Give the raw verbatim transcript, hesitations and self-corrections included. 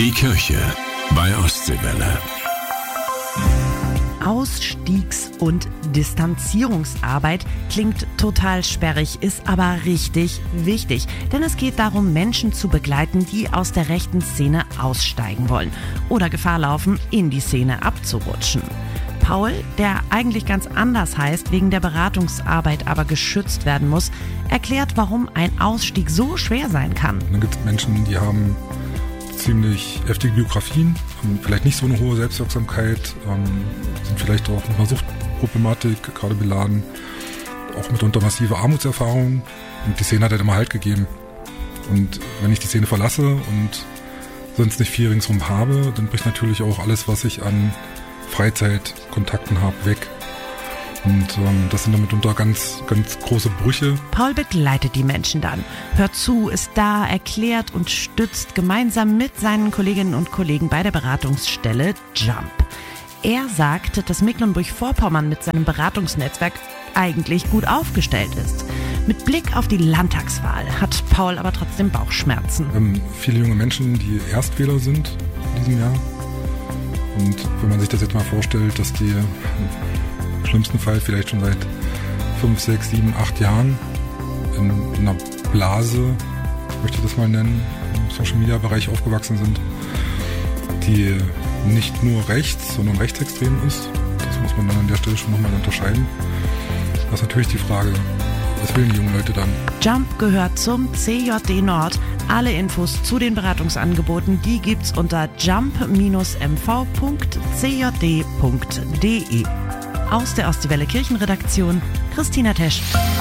Die Kirche bei Ostseewelle. Ausstiegs- und Distanzierungsarbeit klingt total sperrig, ist aber richtig wichtig. Denn es geht darum, Menschen zu begleiten, die aus der rechten Szene aussteigen wollen oder Gefahr laufen, in die Szene abzurutschen. Paul, der eigentlich ganz anders heißt, wegen der Beratungsarbeit aber geschützt werden muss, erklärt, warum ein Ausstieg so schwer sein kann. Dann gibt es Menschen, die haben ziemlich heftige Biografien, haben vielleicht nicht so eine hohe Selbstwirksamkeit, ähm, sind vielleicht auch mit einer Suchtproblematik gerade beladen, auch mitunter massive Armutserfahrungen. Und die Szene hat halt immer Halt gegeben. Und wenn ich die Szene verlasse und sonst nicht viel ringsherum habe, dann bricht natürlich auch alles, was ich an Freizeitkontakten habe, weg. Und ähm, das sind dann mitunter ganz, ganz große Brüche. Paul begleitet die Menschen dann, hört zu, ist da, erklärt und stützt gemeinsam mit seinen Kolleginnen und Kollegen bei der Beratungsstelle Jump. Er sagt, dass Mecklenburg-Vorpommern mit seinem Beratungsnetzwerk eigentlich gut aufgestellt ist. Mit Blick auf die Landtagswahl hat Paul aber trotzdem Bauchschmerzen. Wir haben viele junge Menschen, die Erstwähler sind in diesem Jahr. Und wenn man sich das jetzt mal vorstellt, dass die im schlimmsten Fall vielleicht schon seit fünf, sechs, sieben, acht Jahren in, in einer Blase, möchte ich das mal nennen, im Social-Media-Bereich aufgewachsen sind, die nicht nur rechts, sondern rechtsextrem ist. Das muss man dann an der Stelle schon nochmal unterscheiden. Das ist natürlich die Frage, was wollen die jungen Leute dann? Jump gehört zum C J D Nord. Alle Infos zu den Beratungsangeboten, die gibt's unter jump Bindestrich m v Punkt c j d Punkt d e. Aus der Ostseewelle Kirchenredaktion, Christina Tesch.